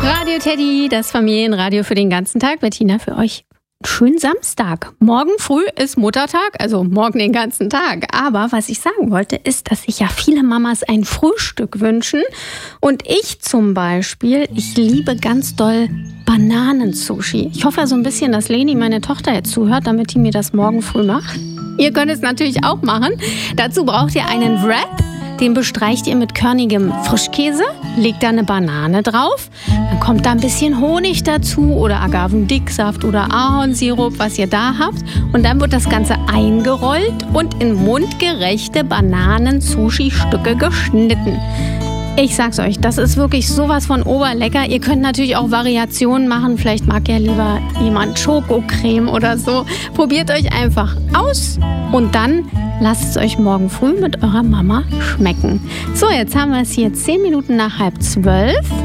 Radio Teddy, das Familienradio für den ganzen Tag. Bettina für euch. Schönen Samstag. Morgen früh ist Muttertag, also morgen den ganzen Tag. Aber was ich sagen wollte, ist, dass sich ja viele Mamas ein Frühstück wünschen. Und ich zum Beispiel, ich liebe ganz doll Bananensushi. Ich hoffe so ein bisschen, dass Leni, meine Tochter, jetzt zuhört, damit die mir das morgen früh macht. Ihr könnt es natürlich auch machen. Dazu braucht ihr einen Wrap. Den bestreicht ihr mit körnigem Frischkäse, legt da eine Banane drauf, dann kommt da ein bisschen Honig dazu oder Agavendicksaft oder Ahornsirup, was ihr da habt. Und dann wird das Ganze eingerollt und in mundgerechte Bananen-Sushi-Stücke geschnitten. Ich sag's euch, das ist wirklich sowas von oberlecker. Ihr könnt natürlich auch Variationen machen. Vielleicht mag ja lieber jemand Schokocreme oder so. Probiert euch einfach aus und dann lasst es euch morgen früh mit eurer Mama schmecken. So, jetzt haben wir es hier 10 Minuten nach 11:30.